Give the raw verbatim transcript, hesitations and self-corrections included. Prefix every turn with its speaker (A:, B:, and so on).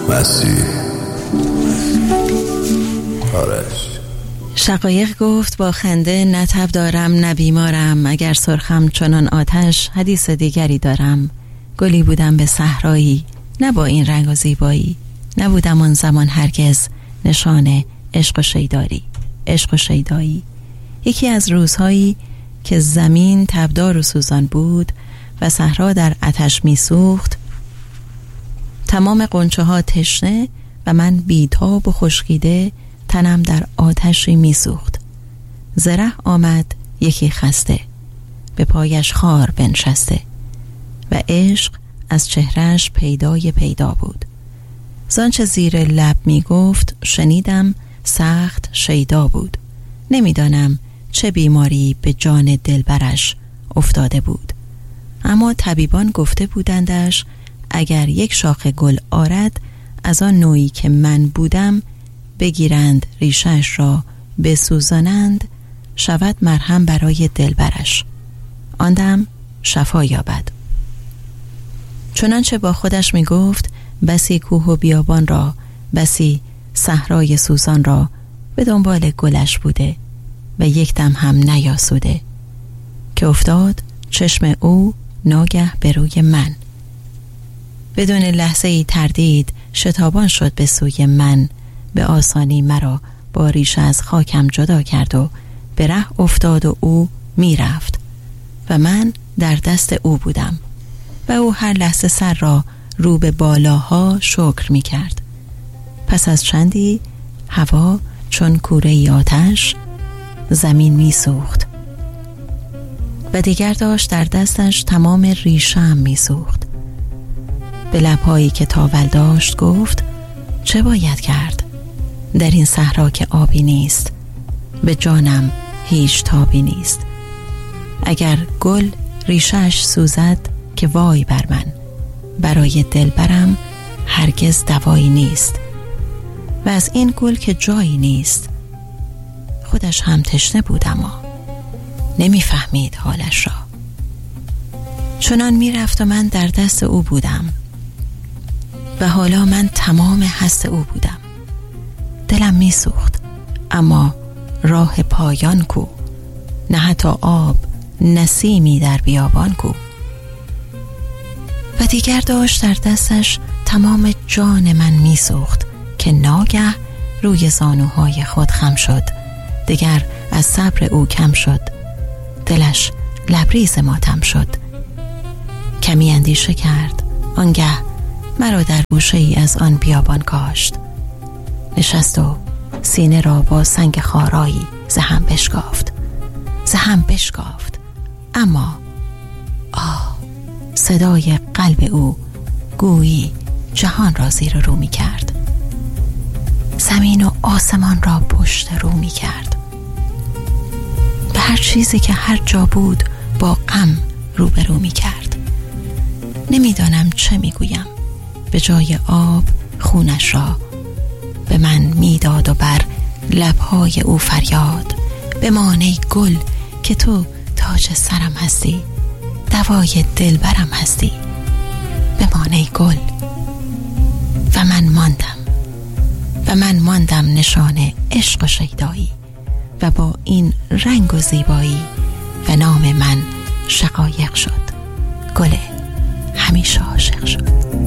A: مسیح آرش.
B: شقایق گفت با خنده نه تب دارم نه بیمارم، اگر سرخم چنان آتش حدیث دیگری دارم. گلی بودم به صحرایی نه با این رنگ و زیبایی، نبودم آن زمان هرگز نشان عشق و شیداری عشق و شیدایی. یکی از روزهایی که زمین تبدار و سوزان بود و صحرا در آتش میسوخت، تمام غنچه ها تشنه و من بیتاب و خشکیده، تنم در آتشی میسوخت. زره آمد یکی خسته، به پایش خار بنشسته و عشق از چهرهش پیدای پیدا بود. زانچه زیر لب می گفت شنیدم سخت شیدا بود. نمیدانم چه بیماری به جان دلبرش افتاده بود، اما طبیبان گفته بودندش اگر یک شاخ گل آرد از آن نوعی که من بودم، بگیرند ریشش را بسوزانند، شود مرهم برای دلبرش، آن دم شفا یابد. چنانچه با خودش می گفت بسی کوه و بیابان را، بسی صحرای سوزان را به دنبال گلش بوده و یک دم هم نیاسوده، که افتاد چشم او ناگه به روی من. بدون لحظه ای تردید شتابان شد به سوی من، به آسانی مرا با ریشه از خاکم جدا کرد و به ره افتاد و او می رفت و من در دست او بودم و او هر لحظه سر را رو به بالاها شکر می کرد. پس از چندی هوا چون کوره آتش، زمین می سوخت و دیگر داشت در دستش تمام ریشه‌ام می سوخت. به لبهایی که تاول داشت گفت چه باید کرد در این صحرا که آبی نیست، به جانم هیچ تابی نیست. اگر گل ریشه‌اش سوزد که وای بر من، برای دلبرم هرگز دوایی نیست. و از این گل که جایی نیست، خودش هم تشنه بود اما نمیفهمید حالش را. چنان میرفت و من در دست او بودم و حالا من تمام هست او بودم. دلم میسوخت، اما راه پایان کو، نه حتی آب نسیمی در بیابان کو. و دیگر داشت در دستش تمام جان من میسوخت که ناگه روی زانوهای خود خم شد. دیگر از صبر او کم شد، دلش لبریز ماتم شد. کمی اندیشه کرد، آنگه مرا در گوشه ای از آن بیابان کاشت. نشست و سینه را با سنگ خارایی زهم بشکافت زهم بشکافت اما آه، صدای قلب او گویی جهان را زیر رو می کرد، زمین و آسمان را پشت رو می کرد. به هر چیزی که هر جا بود با غم روبرو می کرد. نمیدانم چه می گویم. به جای آب خونش را به من میداد و بر لبهای او فریاد بمان ای گل که تو تاج سرم هستی، دوای دلبرم هستی، بمان ای گل. و من ماندم و من ماندم نشان عشق و شیدایی و با این رنگ و زیبایی و نام من شقایق شد، گل همیشه عاشق شد.